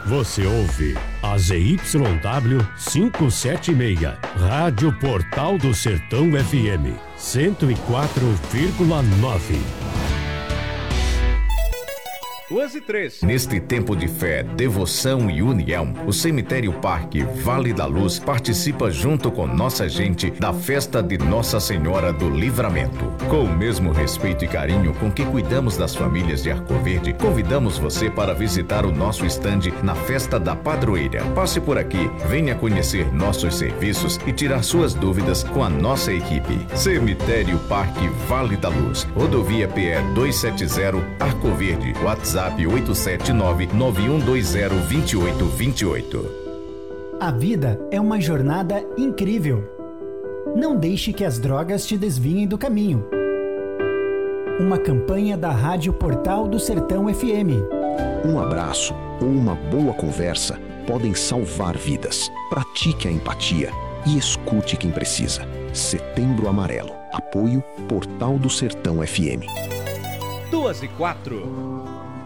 Você ouve a ZYW 576, Rádio Portal do Sertão FM, 104,9. 2:03. Neste tempo de fé, devoção e união, o Cemitério Parque Vale da Luz participa junto com nossa gente da festa de Nossa Senhora do Livramento. Com o mesmo respeito e carinho com que cuidamos das famílias de Arco Verde, convidamos você para visitar o nosso estande na festa da padroeira. Passe por aqui, venha conhecer nossos serviços e tirar suas dúvidas com a nossa equipe. Cemitério Parque Vale da Luz, Rodovia PE 270, Arco Verde, WhatsApp 879-9120-2828. A vida é uma jornada incrível. Não deixe que as drogas te desviem do caminho. Uma campanha da Rádio Portal do Sertão FM. Um abraço ou uma boa conversa podem salvar vidas. Pratique a empatia e escute quem precisa. Setembro Amarelo. Apoio Portal do Sertão FM. 2:04.